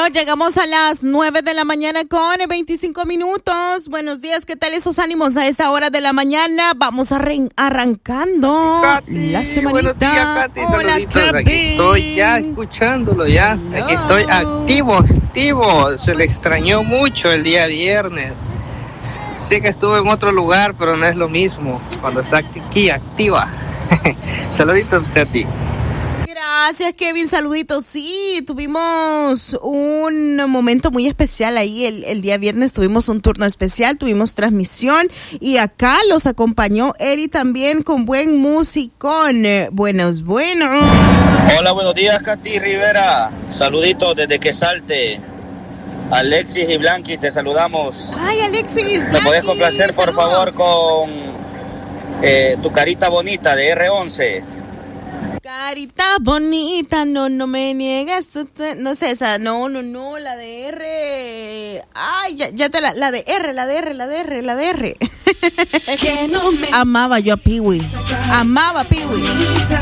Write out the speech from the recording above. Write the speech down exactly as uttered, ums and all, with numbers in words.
Bueno, llegamos a las nueve de la mañana con veinticinco minutos. Buenos días, ¿qué tal esos ánimos a esta hora de la mañana? Vamos arran- arrancando Katy, la semanita. Buenos días, Katy. Hola, Saluditos. Katy. Aquí estoy ya escuchándolo ya. Hello. Aquí estoy activo, activo. Se le extrañó mucho el día viernes. Sé que estuve en otro lugar, pero no es lo mismo cuando está aquí activa. Saluditos, Katy. Gracias, Kevin. Saluditos. Sí, tuvimos un momento muy especial ahí. El, el día viernes tuvimos un turno especial, tuvimos transmisión y acá los acompañó Eri también con buen musicón. Eh, buenos, buenos. Hola, buenos días, Katy Rivera. Saluditos desde que salte. Alexis y Blanqui, te saludamos. Ay, Alexis. ¿Me podés Blanqui, complacer, por saludos. favor, con eh, Tu Carita Bonita de erre once? Carita bonita, no, no me niegas, tú te- no sé esa, no, no, no, la de R, ay, ya, ya te la, la de R, la de R, la de R, la de R. Que no me Amaba yo a Pee-wee, amaba a Pee-wee.